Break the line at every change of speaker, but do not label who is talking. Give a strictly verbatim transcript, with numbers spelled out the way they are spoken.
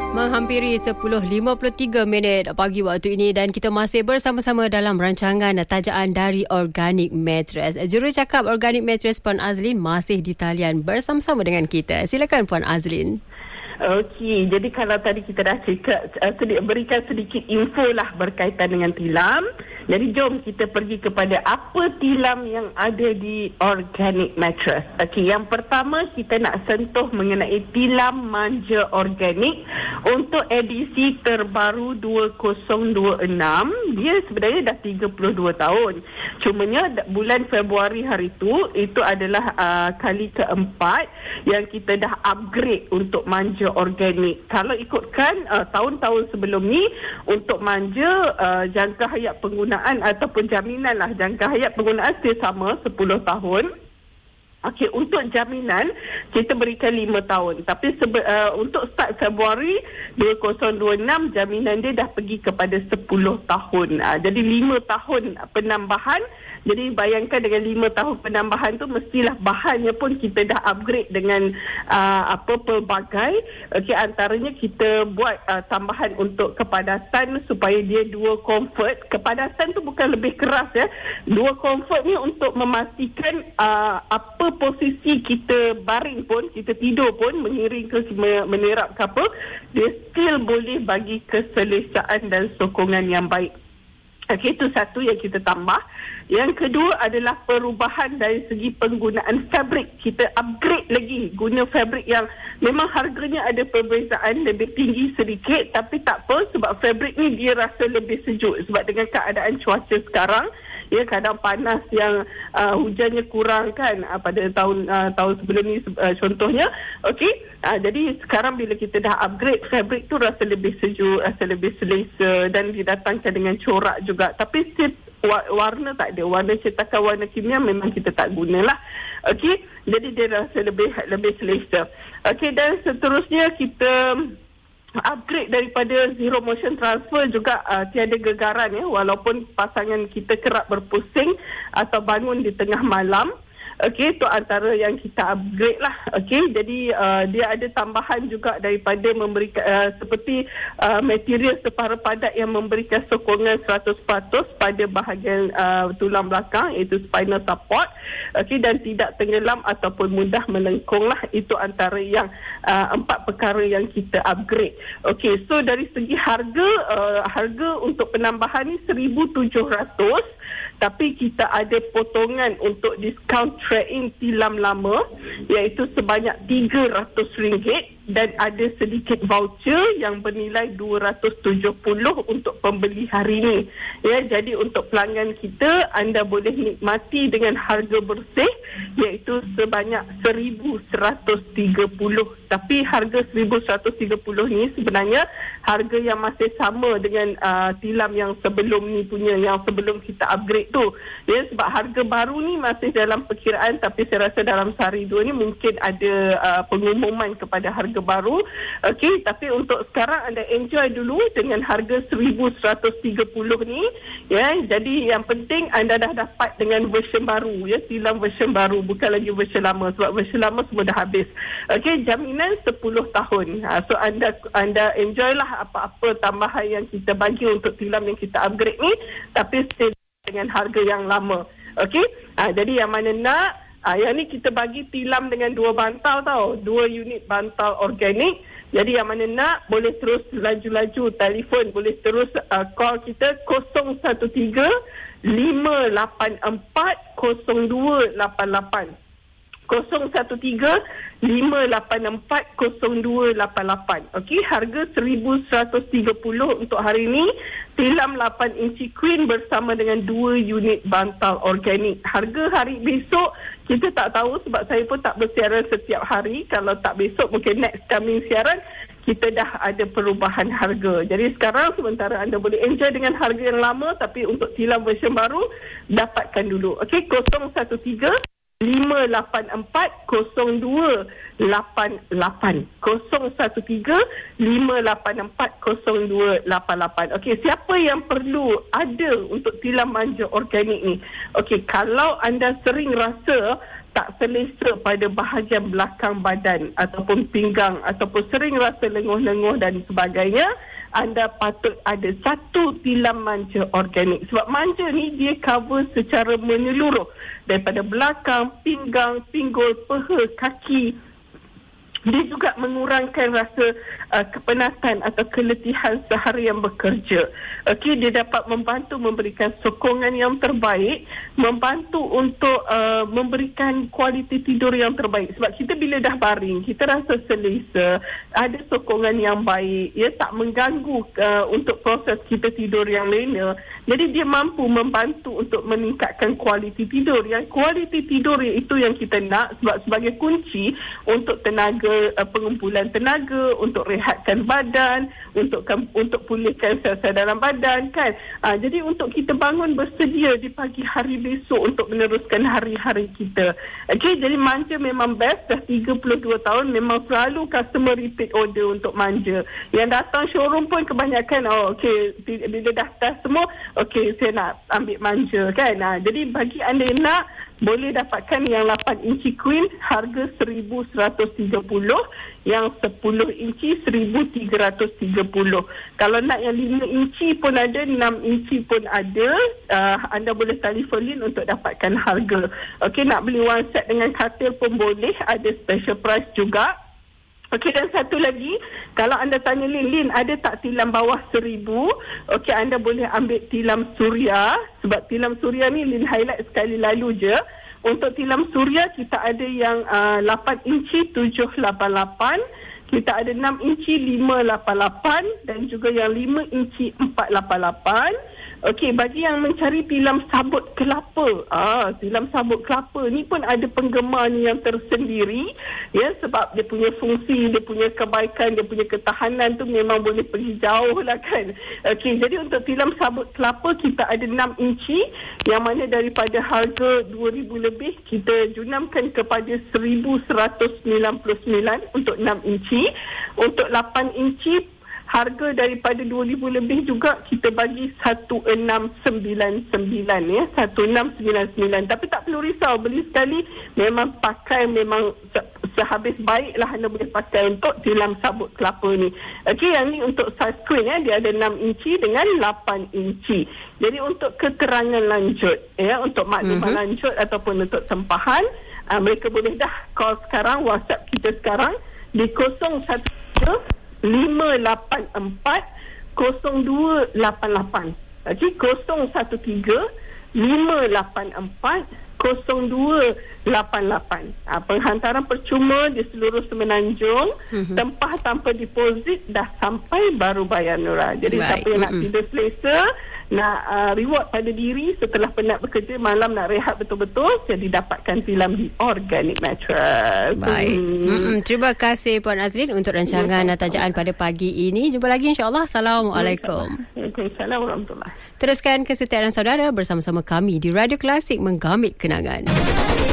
Menghampiri sepuluh lima puluh tiga minit pagi waktu ini dan kita masih bersama-sama dalam rancangan tajaan dari Organic Mattress. Jurucakap Organic Mattress Puan Azlin masih di talian bersama-sama dengan kita. Silakan Puan Azlin.
Okey, jadi kalau tadi kita dah cakap, uh, sedikit, berikan sedikit info lah berkaitan dengan tilam. Jadi jom kita pergi kepada apa tilam yang ada di Organic Mattress. Okey, yang pertama kita nak sentuh mengenai tilam manja organik untuk edisi terbaru dua ribu dua puluh enam. Dia sebenarnya dah tiga puluh dua tahun. Cumanya bulan Februari hari tu, itu adalah uh, kali keempat yang kita dah upgrade untuk manja organik. Kalau ikutkan uh, tahun-tahun sebelum ni, untuk manja uh, jangka hayat penggunaan ataupun jaminan lah, jangka hayat penggunaan still sama sepuluh tahun. Okey, untuk jaminan kita berikan lima tahun. Tapi sebe- uh, untuk start Februari dua ribu dua puluh enam, jaminan dia dah pergi kepada sepuluh tahun. Uh, jadi lima tahun penambahan. Jadi bayangkan dengan lima tahun penambahan tu, mestilah bahannya pun kita dah upgrade dengan uh, apa pelbagai. Okey, antaranya kita buat uh, tambahan untuk kepadasan supaya dia dua comfort. Kepadasan tu bukan lebih keras ya. Dua comfort ni untuk memastikan uh, apa posisi kita baring pun, kita tidur pun, mengiring ke menerap ke apa, dia still boleh bagi keselesaan dan sokongan yang baik. Okey, itu satu yang kita tambah. Yang kedua adalah perubahan dari segi penggunaan fabrik. Kita upgrade lagi guna fabrik yang memang harganya ada perbezaan, lebih tinggi sedikit, tapi tak apa sebab fabrik ni dia rasa lebih sejuk. Sebab dengan keadaan cuaca sekarang, ya, kadang panas yang uh, hujannya kurang kan uh, pada tahun uh, tahun sebelum ni uh, contohnya. Okey, uh, jadi sekarang bila kita dah upgrade, fabrik tu rasa lebih sejuk, rasa lebih selesa dan didatangkan dengan corak juga. Tapi still warna tak ada, warna cetakan warna kimia memang kita tak gunalah. Okey, jadi dia rasa lebih lebih selesa. Okey, dan seterusnya kita upgrade daripada zero motion transfer juga, uh, tiada gegaran ya, walaupun pasangan kita kerap berpusing atau bangun di tengah malam. Okey, itu antara yang kita upgrade lah. Okey, jadi uh, dia ada tambahan juga daripada memberikan uh, seperti uh, material separa padat yang memberikan sokongan seratus peratus pada bahagian uh, tulang belakang, iaitu spinal support. Okey, dan tidak tenggelam ataupun mudah melengkung lah. Itu antara yang uh, empat perkara yang kita upgrade. Okey, so dari segi harga, uh, harga untuk penambahan ni seribu tujuh ratus. Tapi kita ada potongan untuk diskaun trade-in tilam lama, iaitu sebanyak tiga ratus ringgit, dan ada sedikit voucher yang bernilai dua ratus tujuh puluh untuk pembeli hari ini. Ya, jadi untuk pelanggan kita, anda boleh nikmati dengan harga bersih, iaitu sebanyak seribu seratus tiga puluh. Tapi harga seribu seratus tiga puluh ni sebenarnya harga yang masih sama dengan uh, tilam yang sebelum ni punya, yang sebelum kita upgrade tu. Ya, sebab harga baru ni masih dalam perkiraan, tapi saya rasa dalam sehari dua ni mungkin ada uh, pengumuman kepada harga baru. Okey, tapi untuk sekarang anda enjoy dulu dengan harga seribu seratus tiga puluh ni. Ya, jadi yang penting anda dah dapat dengan version baru, ya, tilam version baru, bukan lagi version lama, sebab version lama semua dah habis. Okey, jaminan sepuluh tahun. Ha, so anda anda enjoy lah apa-apa tambahan yang kita bagi untuk tilam yang kita upgrade ni, tapi still dengan harga yang lama. Okey, ha, jadi yang mana nak, ha, yang ni kita bagi tilam dengan dua bantal tau, dua unit bantal organik. Jadi yang mana nak boleh terus laju-laju telefon, boleh terus uh, call kita kosong satu tiga lima lapan empat kosong dua lapan lapan. kosong satu tiga lima lapan empat kosong dua lapan lapan. Okey, harga seribu seratus tiga puluh untuk hari ini. Tilam lapan inci queen bersama dengan dua unit bantal organik. Harga hari besok kita tak tahu sebab saya pun tak bersiaran setiap hari. Kalau tak besok, mungkin next coming siaran kita dah ada perubahan harga. Jadi sekarang sementara anda boleh enjoy dengan harga yang lama, tapi untuk tilam version baru dapatkan dulu. Okey, kosong satu tiga lima lapan empat kosong dua lapan lapan. kosong satu tiga lima lapan empat kosong dua lapan lapan. Okey, siapa yang perlu ada untuk tilam manja organik ni? Okey, kalau anda sering rasa tak selesa pada bahagian belakang badan ataupun pinggang ataupun sering rasa lenguh-lenguh dan sebagainya, anda patut ada satu tilam manja organik. Sebab manja ni dia cover secara menyeluruh daripada belakang, pinggang, pinggul, peha, kaki. Dia juga mengurangkan rasa uh, kepenatan atau keletihan seharian bekerja. Okey, dia dapat membantu memberikan sokongan yang terbaik, membantu untuk uh, memberikan kualiti tidur yang terbaik. Sebab kita bila dah baring, kita rasa selesa, ada sokongan yang baik, ya, tak mengganggu uh, untuk proses kita tidur yang lena. Jadi dia mampu membantu untuk meningkatkan kualiti tidur. Yang kualiti tidur itu yang kita nak, sebab sebagai kunci untuk tenaga, pengumpulan tenaga, untuk rehatkan badan, untuk untuk pulihkan sel-sel dalam badan, kan. Ha, jadi untuk kita bangun bersedia di pagi hari besok untuk meneruskan hari-hari kita. Okey, jadi manja memang best. Dah tiga puluh dua tahun memang selalu customer repeat order untuk manja. Yang datang showroom pun kebanyakan, oh okey, bila dah test semua, okey, saya nak ambil manja, kan. Ha, jadi bagi anda yang nak, boleh dapatkan yang lapan inci queen harga seribu seratus tiga puluh, yang sepuluh inci seribu tiga ratus tiga puluh. Kalau nak yang lima inci pun ada, enam inci pun ada. Uh, anda boleh telefon Lin untuk dapatkan harga. Okey, nak beli one set dengan katil pun boleh, ada special price juga. Okey, dan satu lagi, kalau anda tanya Lin, Lin ada tak tilam bawah seribu? Okey, anda boleh ambil tilam suria. Sebab tilam suria ni Lin highlight sekali lalu je. Untuk tilam suria, kita ada yang uh, lapan inci tujuh lapan lapan. Kita ada enam inci lima lapan lapan. Dan juga yang lima inci empat lapan lapan. Okey, bagi yang mencari tilam sabut kelapa, ah, tilam sabut kelapa ni pun ada penggemarnya yang tersendiri, ya, sebab dia punya fungsi, dia punya kebaikan, dia punya ketahanan tu memang boleh pergi jauh lah, kan. Okey, jadi untuk tilam sabut kelapa kita ada enam inci, yang mana daripada harga dua ribu lebih kita junamkan kepada seribu seratus sembilan puluh sembilan untuk enam inci. Untuk lapan inci harga daripada dua ribu lebih juga kita bagi seribu enam ratus sembilan puluh sembilan, ya, seribu enam ratus sembilan puluh sembilan. Tapi tak perlu risau, beli sekali memang pakai, memang sehabis baiklah anda boleh pakai untuk tilam sabut kelapa ni. Okey, yang ni untuk size queen, ya, dia ada enam inci dengan lapan inci. Jadi untuk keterangan lanjut, ya, untuk maklumat mm-hmm. lanjut ataupun untuk tempahan, uh, mereka boleh dah call sekarang, WhatsApp kita sekarang di kosong satu tiga lima lapan empat kosong dua lapan lapan. Okey, kosong satu tiga lima lapan empat kosong dua lapan lapan. Ha, penghantaran percuma di seluruh Semenanjung, mm-hmm. tempah tanpa deposit, dah sampai baru bayar, Nora. Jadi right. siapa yang mm-hmm. nak tidur selesa, nak uh, reward pada diri setelah penat bekerja malam, nak rehat betul-betul, jadi dapatkan tilam di Organic Mattress.
Baik. Hmm. Terima kasih Puan Azlin untuk rancangan ya, tajaan pada pagi ini. Jumpa lagi insya-Allah. Assalamualaikum.
Waalaikumsalam warahmatullahi.
Teruskan kesetiaan saudara bersama-sama kami di Radio Klasik, menggamit kenangan.